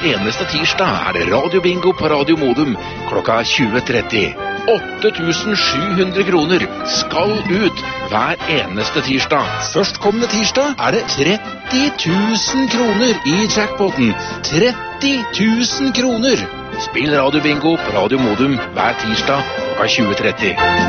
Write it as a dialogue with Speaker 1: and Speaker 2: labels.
Speaker 1: eneste tirsdag er det radiobingo på Radio Modum klokka 20.30. 8.700 kroner skal ut hver eneste tirsdag. Førstkommende tirsdag er det 30 000 kroner i jackpoten. 30 000 kroner! Spill radiobingo på Radio Modum hver tirsdag klokka 20.30.